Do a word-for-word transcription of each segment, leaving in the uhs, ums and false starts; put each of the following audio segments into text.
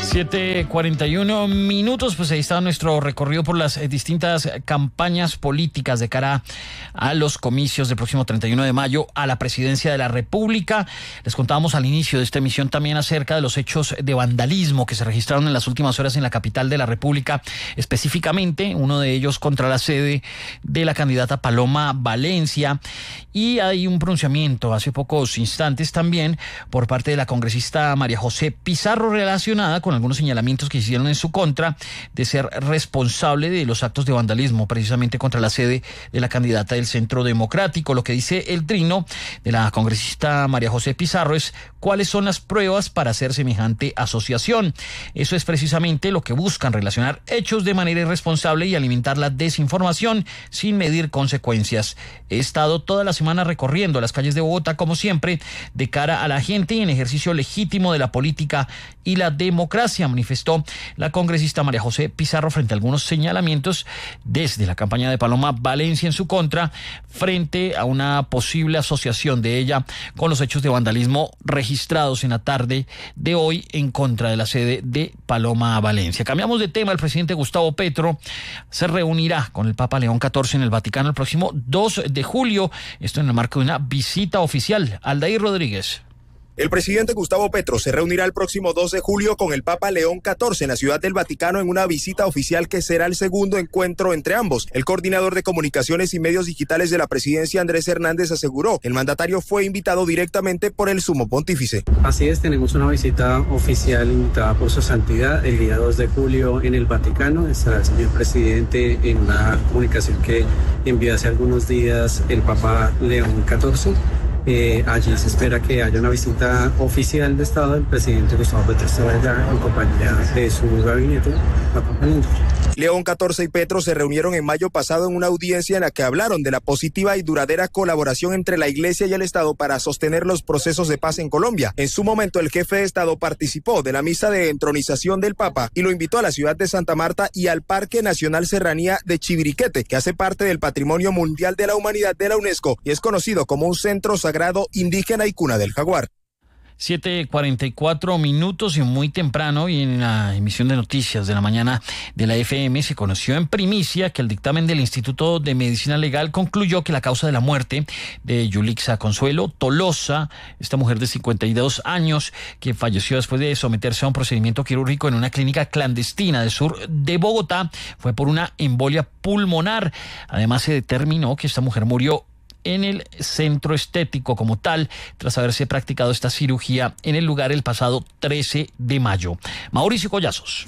siete cuarenta y uno minutos, pues ahí está nuestro recorrido por las distintas campañas políticas de cara a los comicios del próximo treinta y uno de mayo a la presidencia de la República. Les contábamos al inicio de esta emisión también acerca de los hechos de vandalismo que se registraron en las últimas horas en la capital de la República, específicamente uno de ellos contra la sede de la candidata Paloma Valencia, y hay un pronunciamiento hace pocos instantes también por parte de la congresista María José Pizarro relacionada con algunos señalamientos que hicieron en su contra de ser responsable de los actos de vandalismo precisamente contra la sede de la candidata del Centro Democrático. Lo que dice el trino de la congresista María José Pizarro es cuáles son las pruebas para hacer semejante asociación. Eso es precisamente lo que buscan, relacionar hechos de manera irresponsable y alimentar la desinformación sin medir consecuencias. He estado toda la semana recorriendo las calles de Bogotá, como siempre, de cara a la gente y en ejercicio legítimo de la política y la democracia, manifestó la congresista María José Pizarro frente a algunos señalamientos desde la campaña de Paloma Valencia en su contra, frente a una posible asociación de ella con los hechos de vandalismo registrados en la tarde de hoy en contra de la sede de Paloma Valencia. Cambiamos de tema. El presidente Gustavo Petro se reunirá con el Papa León catorce en el Vaticano el próximo dos de julio, esto en el marco de una visita oficial. Aldair Rodríguez. El presidente Gustavo Petro se reunirá el próximo dos de julio con el Papa León catorce en la Ciudad del Vaticano en una visita oficial que será el segundo encuentro entre ambos. El coordinador de comunicaciones y medios digitales de la presidencia, Andrés Hernández, aseguró que el mandatario fue invitado directamente por el sumo pontífice. Así es, tenemos una visita oficial invitada por su santidad el día dos de julio en el Vaticano. Estará el señor presidente en una comunicación que envió hace algunos días el Papa León catorce. Eh, allí se espera que haya una visita oficial de Estado del presidente Gustavo Petro allá en compañía de su gabinete acompañando. León catorce y Petro se reunieron en mayo pasado en una audiencia en la que hablaron de la positiva y duradera colaboración entre la Iglesia y el Estado para sostener los procesos de paz en Colombia. En su momento, el jefe de Estado participó de la misa de entronización del Papa y lo invitó a la ciudad de Santa Marta y al Parque Nacional Serranía de Chiviriquete, que hace parte del Patrimonio Mundial de la Humanidad de la UNESCO y es conocido como un centro sagrado indígena y cuna del jaguar. siete cuarenta y cuatro minutos y muy temprano, y en la emisión de noticias de la mañana de la F M se conoció en primicia que el dictamen del Instituto de Medicina Legal concluyó que la causa de la muerte de Yulixa Consuelo Tolosa, esta mujer de cincuenta y dos años que falleció después de someterse a un procedimiento quirúrgico en una clínica clandestina del sur de Bogotá, fue por una embolia pulmonar. Además, se determinó que esta mujer murió en el centro estético como tal, tras haberse practicado esta cirugía en el lugar el pasado trece de mayo. Mauricio Collazos.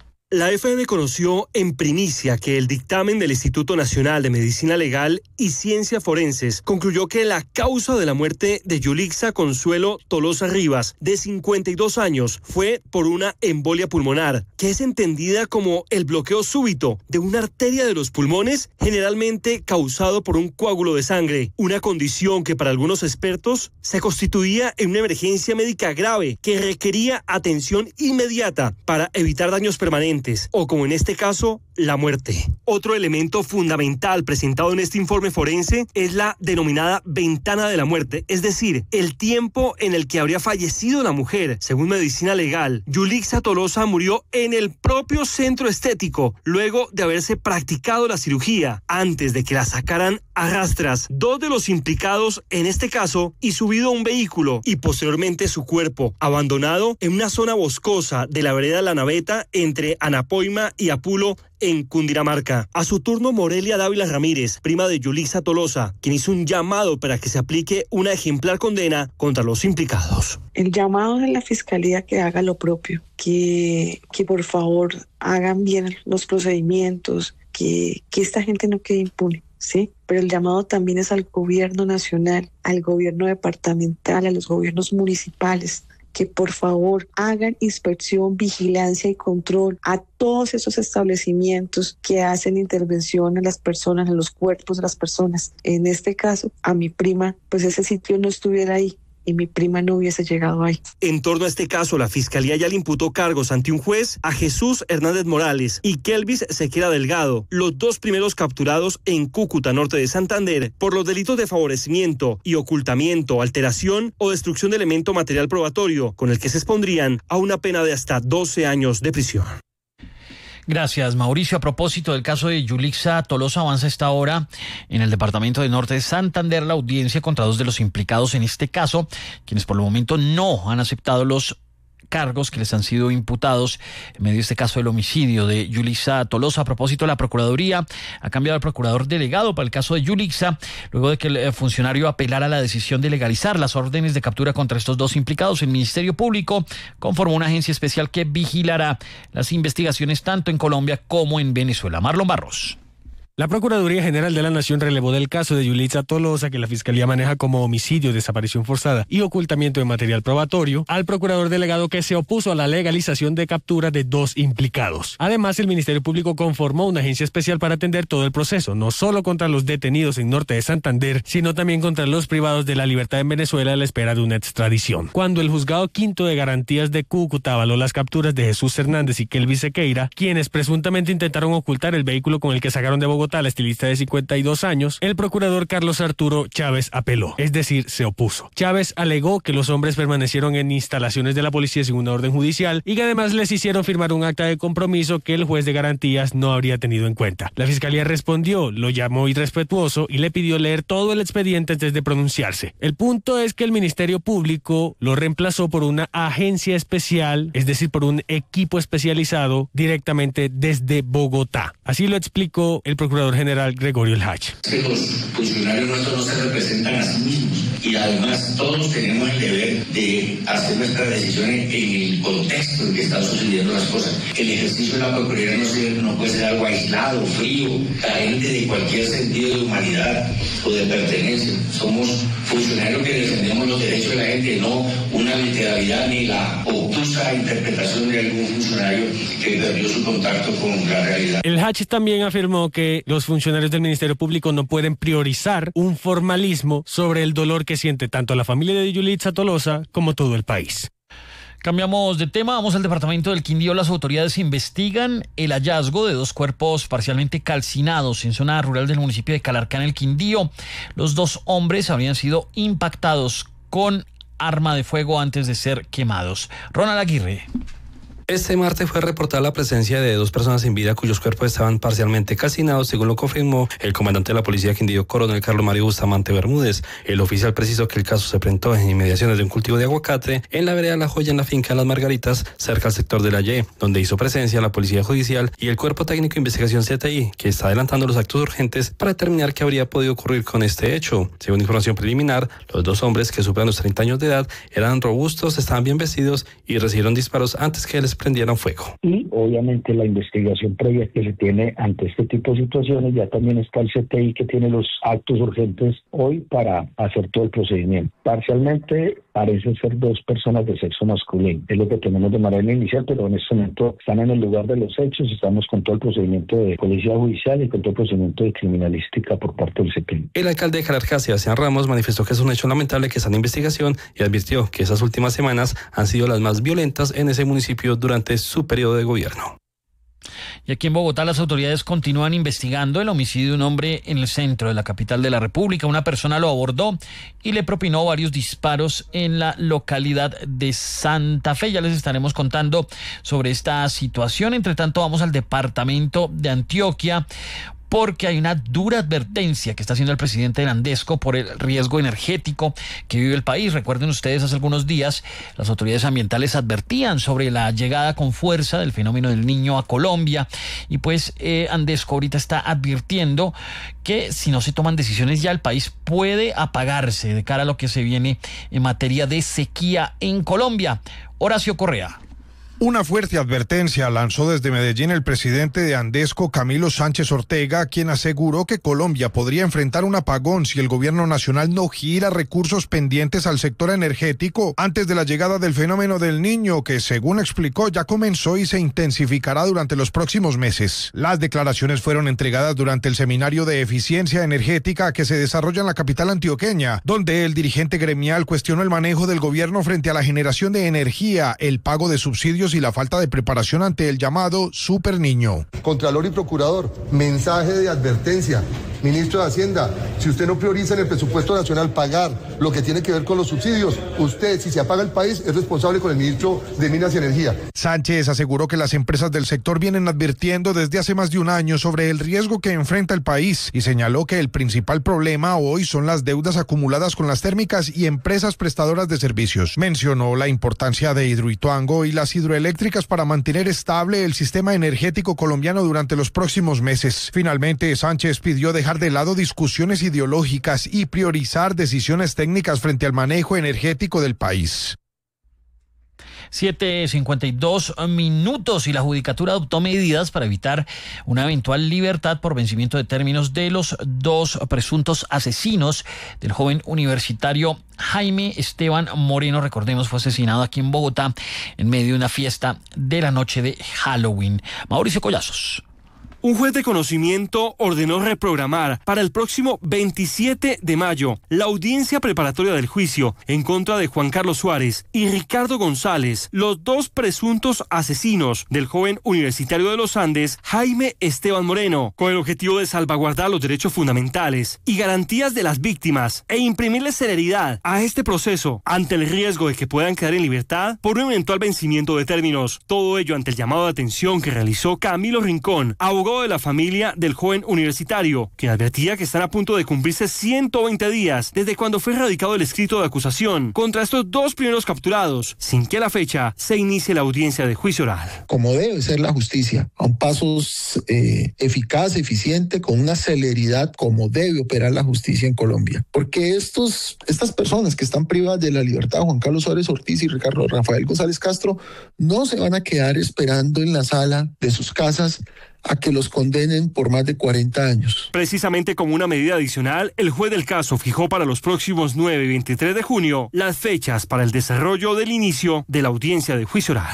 La F M conoció en primicia que el dictamen del Instituto Nacional de Medicina Legal y Ciencias Forenses concluyó que la causa de la muerte de Yulixa Consuelo Tolosa Rivas, de cincuenta y dos años, fue por una embolia pulmonar, que es entendida como el bloqueo súbito de una arteria de los pulmones, generalmente causado por un coágulo de sangre, una condición que para algunos expertos se constituía en una emergencia médica grave que requería atención inmediata para evitar daños permanentes, o como en este caso, la muerte. Otro elemento fundamental presentado en este informe forense es la denominada ventana de la muerte, es decir, el tiempo en el que habría fallecido la mujer. Según Medicina Legal, Yulixa Tolosa murió en el propio centro estético, luego de haberse practicado la cirugía, antes de que la sacaran a rastras dos de los implicados en este caso y subido a un vehículo, y posteriormente su cuerpo abandonado en una zona boscosa de la vereda La Naveta entre Anapoima y Apulo, en Cundinamarca. A su turno, Morelia Dávila Ramírez, prima de Yulixa Tolosa, quien hizo un llamado para que se aplique una ejemplar condena contra los implicados. El llamado de la Fiscalía que haga lo propio, que, que por favor hagan bien los procedimientos, que, que esta gente no quede impune, ¿sí? Pero el llamado también es al gobierno nacional, al gobierno departamental, a los gobiernos municipales, que por favor hagan inspección, vigilancia y control a todos esos establecimientos que hacen intervención en las personas, en los cuerpos de las personas. En este caso, a mi prima, pues ese sitio no estuviera ahí y mi prima no hubiese llegado ahí. En torno a este caso, la Fiscalía ya le imputó cargos ante un juez a Jesús Hernández Morales y Kelvis Sequera Delgado, los dos primeros capturados en Cúcuta, norte de Santander, por los delitos de favorecimiento y ocultamiento, alteración o destrucción de elemento material probatorio, con el que se expondrían a una pena de hasta doce años de prisión. Gracias, Mauricio. A propósito del caso de Yulixa Tolosa, avanza esta hora en el departamento de Norte de Santander la audiencia contra dos de los implicados en este caso, quienes por el momento no han aceptado los cargos que les han sido imputados en medio de este caso del homicidio de Yulixa Tolosa. A propósito, la Procuraduría ha cambiado al procurador delegado para el caso de Yulixa, luego de que el funcionario apelara la decisión de legalizar las órdenes de captura contra estos dos implicados. El Ministerio Público conformó una agencia especial que vigilará las investigaciones tanto en Colombia como en Venezuela. Marlon Barros. La Procuraduría General de la Nación relevó del caso de Yulixa Tolosa, que la Fiscalía maneja como homicidio, desaparición forzada y ocultamiento de material probatorio, al procurador delegado que se opuso a la legalización de captura de dos implicados. Además, el Ministerio Público conformó una agencia especial para atender todo el proceso, no solo contra los detenidos en Norte de Santander, sino también contra los privados de la libertad en Venezuela a la espera de una extradición. Cuando el Juzgado Quinto de Garantías de Cúcuta avaló las capturas de Jesús Hernández y Kelvis Sequeira, quienes presuntamente intentaron ocultar el vehículo con el que sacaron de Bogotá la estilista de cincuenta y dos años, el procurador Carlos Arturo Chávez apeló, es decir, se opuso. Chávez alegó que los hombres permanecieron en instalaciones de la policía sin una orden judicial y que además les hicieron firmar un acta de compromiso que el juez de garantías no habría tenido en cuenta. La Fiscalía respondió, lo llamó irrespetuoso y le pidió leer todo el expediente antes de pronunciarse. El punto es que el Ministerio Público lo reemplazó por una agencia especial, es decir, por un equipo especializado directamente desde Bogotá. Así lo explicó el procurador general Gregorio El Hach. Que los funcionarios nuestros no se representan a sí mismos y además todos tenemos el deber de hacer nuestras decisiones en el contexto en que están sucediendo las cosas. El ejercicio de la Procuraduría no, se, no puede ser algo aislado, frío, carente de cualquier sentido de humanidad o de pertenencia. Somos funcionarios que defendemos los derechos de la gente, no una literalidad ni la obtusa interpretación de algún funcionario que perdió su contacto con la realidad. El Hach también afirmó que los funcionarios del Ministerio Público no pueden priorizar un formalismo sobre el dolor que siente tanto la familia de Yulixa Tolosa como todo el país. Cambiamos de tema, vamos al departamento del Quindío. Las autoridades investigan el hallazgo de dos cuerpos parcialmente calcinados en zona rural del municipio de Calarcá, en el Quindío. Los dos hombres habrían sido impactados con arma de fuego antes de ser quemados. Ronald Aguirre. Este martes fue reportada la presencia de dos personas sin vida cuyos cuerpos estaban parcialmente calcinados, según lo confirmó el comandante de la policía de Quindío, coronel Carlos Mario Bustamante Bermúdez. El oficial precisó que el caso se presentó en inmediaciones de un cultivo de aguacate en la vereda La Joya, en la finca Las Margaritas, cerca al sector de la Y, donde hizo presencia la policía judicial y el cuerpo técnico de investigación C T I, que está adelantando los actos urgentes para determinar qué habría podido ocurrir con este hecho. Según información preliminar, los dos hombres, que superan los treinta años de edad, eran robustos, estaban bien vestidos y recibieron disparos antes que les prendieran fuego. Y obviamente la investigación previa que se tiene ante este tipo de situaciones, ya también está el C T I que tiene los actos urgentes hoy para hacer todo el procedimiento. Parcialmente parecen ser dos personas de sexo masculino, es lo que tenemos de manera inicial, pero en este momento están en el lugar de los hechos, estamos con todo el procedimiento de policía judicial y con todo el procedimiento de criminalística por parte del C T I. El alcalde de Calarcá, Sebastián Ramos, manifestó que es un hecho lamentable que está en investigación y advirtió que esas últimas semanas han sido las más violentas en ese municipio durante su periodo de gobierno. Y aquí en Bogotá las autoridades continúan investigando el homicidio de un hombre en el centro de la capital de la República. Una persona lo abordó y le propinó varios disparos en la localidad de Santa Fe. Ya les estaremos contando sobre esta situación. Entre tanto, vamos al departamento de Antioquia, porque hay una dura advertencia que está haciendo el presidente del Andesco por el riesgo energético que vive el país. Recuerden ustedes, hace algunos días las autoridades ambientales advertían sobre la llegada con fuerza del fenómeno del Niño a Colombia, y pues eh, Andesco ahorita está advirtiendo que si no se toman decisiones ya el país puede apagarse de cara a lo que se viene en materia de sequía en Colombia. Horacio Correa. Una fuerte advertencia lanzó desde Medellín el presidente de Andesco, Camilo Sánchez Ortega, quien aseguró que Colombia podría enfrentar un apagón si el gobierno nacional no gira recursos pendientes al sector energético antes de la llegada del fenómeno del Niño, que según explicó ya comenzó y se intensificará durante los próximos meses. Las declaraciones fueron entregadas durante el seminario de eficiencia energética que se desarrolla en la capital antioqueña, donde el dirigente gremial cuestionó el manejo del gobierno frente a la generación de energía, el pago de subsidios y la falta de preparación ante el llamado Super Niño. Contralor y procurador, mensaje de advertencia. Ministro de Hacienda, si usted no prioriza en el presupuesto nacional pagar lo que tiene que ver con los subsidios, usted, si se apaga el país, es responsable con el ministro de Minas y Energía. Sánchez aseguró que las empresas del sector vienen advirtiendo desde hace más de un año sobre el riesgo que enfrenta el país y señaló que el principal problema hoy son las deudas acumuladas con las térmicas y empresas prestadoras de servicios. Mencionó la importancia de Hidroituango y las hidroeléctricas para mantener estable el sistema energético colombiano durante los próximos meses. Finalmente, Sánchez pidió dejar de lado discusiones ideológicas y priorizar decisiones técnicas frente al manejo energético del país. siete cincuenta y dos minutos y la Judicatura adoptó medidas para evitar una eventual libertad por vencimiento de términos de los dos presuntos asesinos del joven universitario Jaime Esteban Moreno. Recordemos, fue asesinado aquí en Bogotá en medio de una fiesta de la noche de Halloween. Mauricio Collazos. Un juez de conocimiento ordenó reprogramar para el próximo veintisiete de mayo la audiencia preparatoria del juicio en contra de Juan Carlos Suárez y Ricardo González, los dos presuntos asesinos del joven universitario de los Andes, Jaime Esteban Moreno, con el objetivo de salvaguardar los derechos fundamentales y garantías de las víctimas e imprimirle celeridad a este proceso ante el riesgo de que puedan quedar en libertad por un eventual vencimiento de términos. Todo ello ante el llamado de atención que realizó Camilo Rincón, abogado de la familia del joven universitario, quien advertía que están a punto de cumplirse ciento veinte días desde cuando fue radicado el escrito de acusación contra estos dos primeros capturados, sin que a la fecha se inicie la audiencia de juicio oral. Como debe ser la justicia, a un paso eh, eficaz, eficiente, con una celeridad como debe operar la justicia en Colombia. Porque estos, estas personas que están privadas de la libertad, Juan Carlos Suárez Ortiz y Ricardo Rafael González Castro, no se van a quedar esperando en la sala de sus casas a que los condenen por más de cuarenta años. Precisamente como una medida adicional, el juez del caso fijó para los próximos nueve y veintitrés de junio las fechas para el desarrollo del inicio de la audiencia de juicio oral.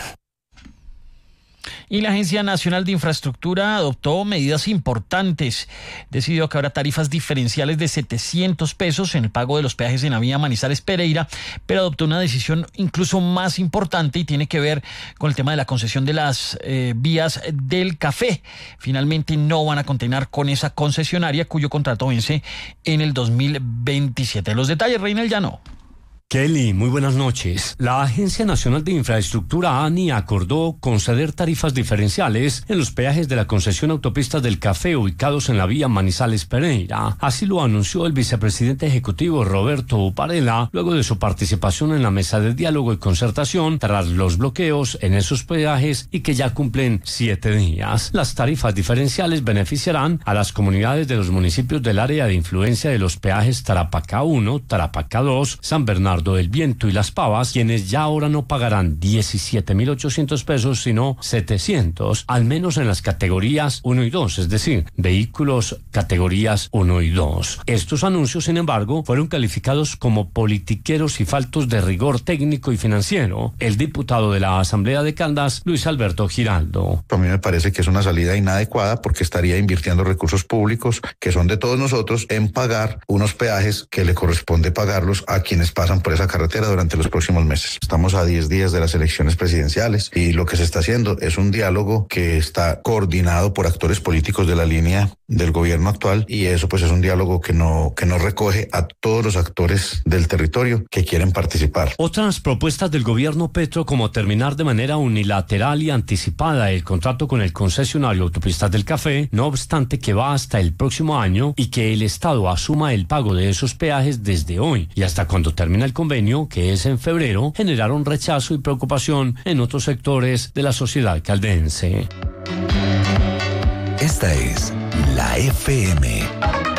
Y la Agencia Nacional de Infraestructura adoptó medidas importantes. Decidió que habrá tarifas diferenciales de setecientos pesos en el pago de los peajes en la vía Manizales Pereira, pero adoptó una decisión incluso más importante y tiene que ver con el tema de la concesión de las eh, vías del Café. Finalmente no van a continuar con esa concesionaria cuyo contrato vence en el dos mil veintisiete. Los detalles, Reinel Llano. Kelly, muy buenas noches. La Agencia Nacional de Infraestructura, ANI, acordó conceder tarifas diferenciales en los peajes de la concesión Autopistas del Café ubicados en la vía Manizales Pereira. Así lo anunció el vicepresidente ejecutivo Roberto Uparela luego de su participación en la mesa de diálogo y concertación tras los bloqueos en esos peajes y que ya cumplen siete días. Las tarifas diferenciales beneficiarán a las comunidades de los municipios del área de influencia de los peajes Tarapacá uno, Tarapacá dos, San Bernardo del Viento y Las Pavas, quienes ya ahora no pagarán diecisiete mil ochocientos pesos, sino setecientos, al menos en las categorías uno y dos, es decir, vehículos categorías uno y dos. Estos anuncios, sin embargo, fueron calificados como politiqueros y faltos de rigor técnico y financiero. El diputado de la Asamblea de Caldas, Luis Alberto Giraldo. A mí me parece que es una salida inadecuada porque estaría invirtiendo recursos públicos que son de todos nosotros en pagar unos peajes que le corresponde pagarlos a quienes pasan por esa carretera durante los próximos meses. Estamos a diez días de las elecciones presidenciales y lo que se está haciendo es un diálogo que está coordinado por actores políticos de la línea del gobierno actual y eso pues es un diálogo que no, que no recoge a todos los actores del territorio que quieren participar. Otras propuestas del gobierno Petro, como terminar de manera unilateral y anticipada el contrato con el concesionario Autopistas del Café, no obstante que va hasta el próximo año y que el Estado asuma el pago de esos peajes desde hoy y hasta cuando termina el convenio, que es en febrero, generaron rechazo y preocupación en otros sectores de la sociedad caldense. Esta es la F M.